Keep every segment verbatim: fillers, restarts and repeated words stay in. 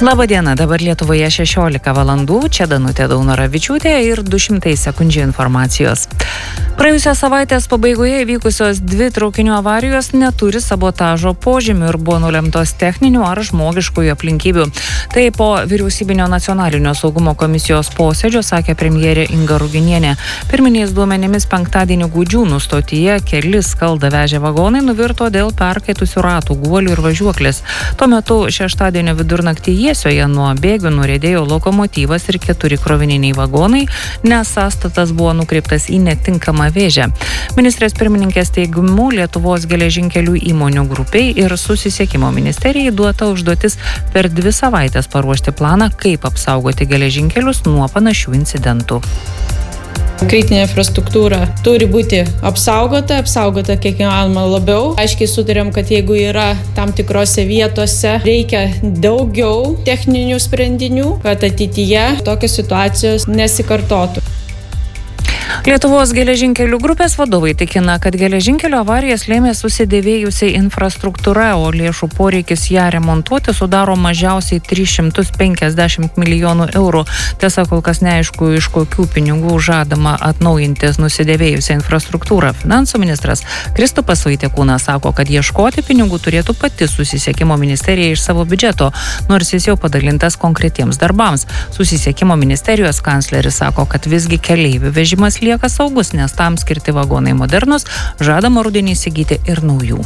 Labą dieną, dabar Lietuvoje šešiolika valandų, čia Danutė Daunoravičiūtė ir du šimtai sekundžių informacijos. Praėjusią savaitės pabaigoje įvykusios dvi traukinių avarijos neturi sabotažo požymių ir buvo nulemtos techninių ar žmogiškųjų aplinkybių. Tai po vyriausybinio nacionalinio saugumo komisijos posėdžio sakė premjerė Inga Ruginienė. Pirminiais duomenimis penktadienį Gudžiūnų stotyje keli skaldą vežę vagonai nuvirto dėl perkaitusių ratų, guolių ir važiuoklės. Tuo metu šeštadienio vidurnaktį Jiesioje nuo bėgių nuriedėjo lokomotyvas ir keturi krovininiai vagonai, nes sąstatas buvo nukreiptas į netinkamą vėžę. Ministrės pirmininkės teigimu Lietuvos geležinkelių įmonių grupiai ir susisiekimo ministerijai duota užduotis per dvi savaitės paruošti planą, kaip apsaugoti geležinkelius nuo panašių incidentų. Kritinė infrastruktūra turi būti apsaugota, apsaugota kiek įmanoma labiau. Aiškiai sutarėm, kad jeigu yra tam tikrose vietose reikia daugiau techninių sprendinių, kad ateityje tokios situacijos nesikartotų. Lietuvos geležinkelių grupės vadovai tikina, kad geležinkelio avarijas lėmė susidėvėjusiai infrastruktūra, o lėšų poreikis ją remontuoti sudaro mažiausiai tris šimtus penkiasdešimt milijonų eurų. Tiesa, kol kas neaišku, iš kokių pinigų žadama atnaujinti nusidėvėjusią infrastruktūrą. Finansų ministras Kristupas Vaitiekūnas sako, kad ieškoti pinigų turėtų pati susisiekimo ministerija iš savo biudžeto, nors jis jau padalintas konkretiems darbams. Susisiekimo ministerijos kancleris sako, kad visgi keleivių vežimas lieka saugus, nes tam skirti vagonai modernus, žadama rudenį įsigyti ir naujų.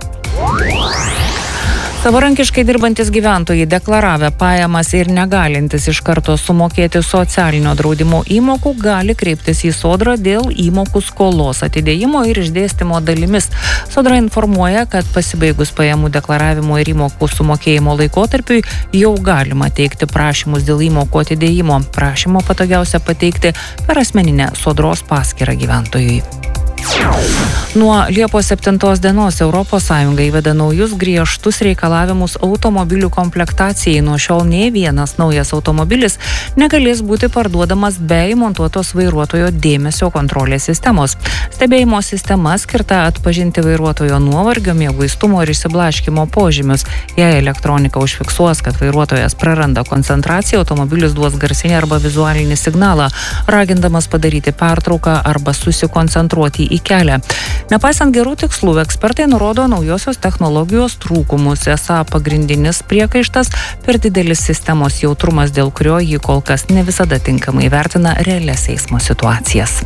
Savarankiškai dirbantis gyventojai deklaravę pajamas ir negalintis iš karto sumokėti socialinio draudimo įmokų gali kreiptis į Sodrą dėl įmokų skolos atidėjimo ir išdėstymo dalimis. Sodra informuoja, kad pasibaigus pajamų deklaravimo ir įmokų sumokėjimo laikotarpiui jau galima teikti prašymus dėl įmokų atidėjimo. Prašymo patogiausia pateikti per asmeninę Sodros paskyrą gyventojui. Nuo Liepos septintos dienos Europos Sąjunga įveda naujus griežtus reikalavimus automobilių komplektacijai. Nuo šiol nei vienas naujas automobilis negalės būti parduodamas be įmontuotos vairuotojo dėmesio kontrolės sistemos. Stebėjimo sistema skirta atpažinti vairuotojo nuovargio, mieguistumo ir išsiblaškymo požymius. Jei elektronika užfiksuos, kad vairuotojas praranda koncentraciją, automobilis duos garsinį arba vizualinį signalą, ragindamas padaryti pertrauką arba susikoncentruoti į kelią. Nepaisant gerų tikslų, ekspertai nurodo naujosios technologijos trūkumus. Esą pagrindinis priekaištas per didelis sistemos jautrumas, dėl kurio ji kol kas ne visada tinkamai vertina realias eismo situacijas.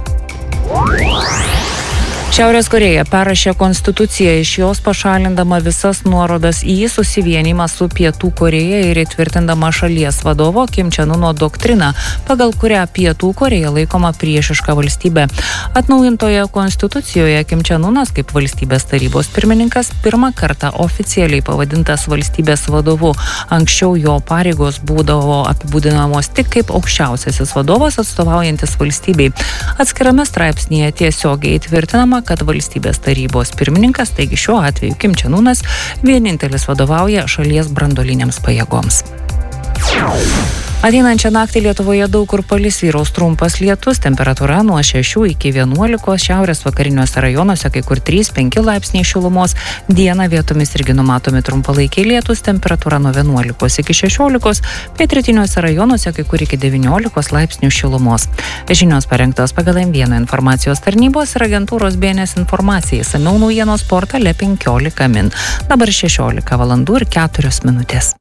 Šiaurės Korėja perrašė konstituciją, iš jos pašalindama visas nuorodas į susivienimą su Pietų Korėja ir įtvirtindama šalies vadovo Kim Chen Uno doktriną, pagal kurią Pietų Korėja laikoma priešiška valstybė. Atnaujintoje konstitucijoje Kim Chen Unas kaip valstybės tarybos pirmininkas pirmą kartą oficialiai pavadintas valstybės vadovu. Anksčiau jo pareigos būdavo apibūdinamos tik kaip aukščiausiasis vadovas atstovaujantis valstybei. Atskirame straipsnyje tiesiogiai įtvirtinama, kad valstybės tarybos pirmininkas, taigi šiuo atveju Kim Chen Unas, vienintelis vadovauja šalies branduolinėms pajėgoms. Ateinančią naktį Lietuvoje daug kur palis, vyraus trumpas lietus, temperatūra nuo šešių iki vienuolikos, šiaurės vakariniuose rajonuose kai kur trys penki laipsniai šilumos, dieną vietomis irgi numatomi trumpalaikiai lietus, temperatūra nuo vienuolikos iki šešiolikos, pietrytiniuose rajonuose kai kur iki devyniolikos laipsnių šilumos. Žinios parengtos pagal M vieną informacijos tarnybos ir agentūros B N S informacijai, išsamiau naujienos portale penkiolika min. Dabar šešiolika valandų ir keturios minutės.